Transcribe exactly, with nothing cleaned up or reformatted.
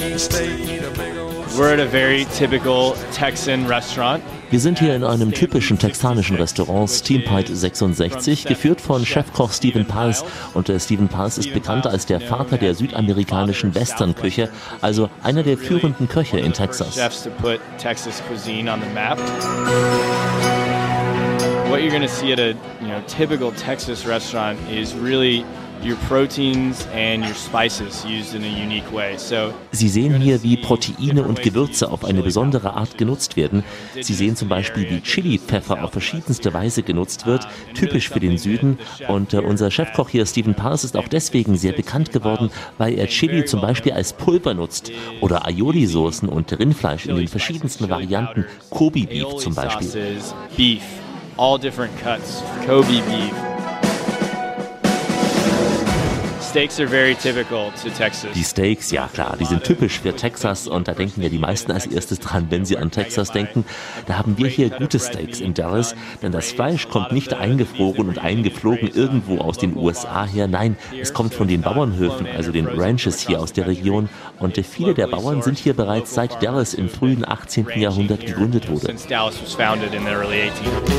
We're at a very typical Texan restaurant. Wir sind hier in einem typischen texanischen Restaurant, Steampipe sechsundsechzig, geführt von Chefkoch Stephen Pals. Und der Stephen Pals ist bekannt als der Vater der südamerikanischen Western-Küche, also einer der führenden Köche in Texas. What you're going to see at a you know typical Texas restaurant is really your proteins and your spices used in a unique way. So Sie sehen hier, wie Proteine und Gewürze auf eine besondere Art genutzt werden. Sie sehen zum Beispiel, wie Chili-Pfeffer auf verschiedenste Weise genutzt wird, typisch für den Süden. Und äh, unser Chefkoch hier, Stephen Pals, ist auch deswegen sehr bekannt geworden, weil er Chili zum Beispiel als Pulver nutzt oder Aioli-Soßen und Rindfleisch in den verschiedensten Varianten, Kobe-Beef zum Beispiel. Beef, all different cuts, Kobe beef. Steaks are very typical to Texas. Die Steaks, ja klar, die sind typisch für Texas und da denken ja die meisten als erstes dran, wenn sie an Texas denken. Da haben wir hier gute Steaks in Dallas, denn das Fleisch kommt nicht eingefroren und eingeflogen irgendwo aus den U S A her. Nein, es kommt von den Bauernhöfen, also den Ranches hier aus der Region. Und viele der Bauern sind hier bereits seit Dallas im frühen achtzehnten Jahrhundert gegründet wurde.